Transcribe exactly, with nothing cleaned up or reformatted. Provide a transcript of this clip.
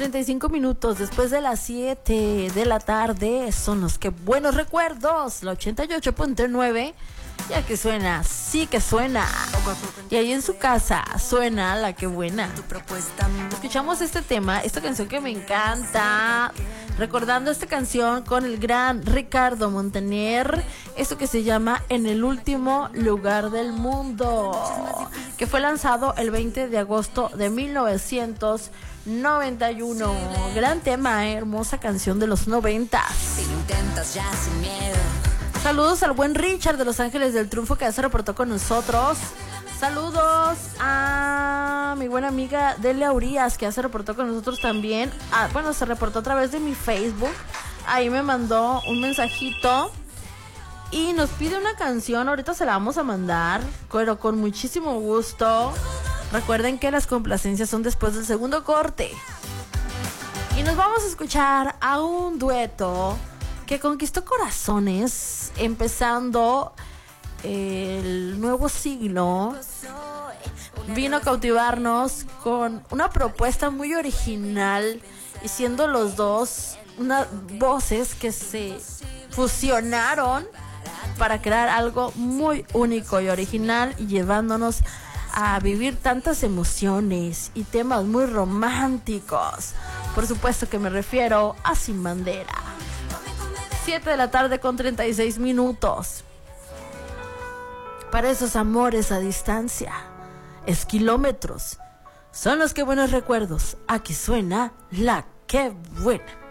treinta y cinco minutos después de las siete de la tarde. Son los que buenos recuerdos. La ochenta y ocho punto nueve. Ya que suena, sí que suena. Y ahí en su casa suena la que buena. Escuchamos este tema, esta canción que me encanta. Recordando esta canción con el gran Ricardo Montaner. Esto que se llama En el último lugar del mundo, que fue lanzado el veinte de agosto de mil novecientos noventa y uno. Gran tema, eh, hermosa canción de los noventas. Si lo intentas ya sin miedo. Saludos al buen Richard de Los Ángeles del Triunfo, que ya se reportó con nosotros. Saludos a mi buena amiga Delia Urias, que ya se reportó con nosotros también. Ah, bueno, se reportó a través de mi Facebook. Ahí me mandó un mensajito y nos pide una canción. Ahorita se la vamos a mandar, pero con muchísimo gusto. Recuerden que las complacencias son después del segundo corte. Y nos vamos a escuchar a un dueto que conquistó corazones empezando el nuevo siglo. Vino a cautivarnos con una propuesta muy original y siendo los dos unas voces que se fusionaron para crear algo muy único y original, y llevándonos a vivir tantas emociones y temas muy románticos. Por supuesto que me refiero a Sin Bandera. siete de la tarde con treinta y seis minutos. Para esos amores a distancia, es kilómetros. Son los que buenos recuerdos. Aquí suena la que buena.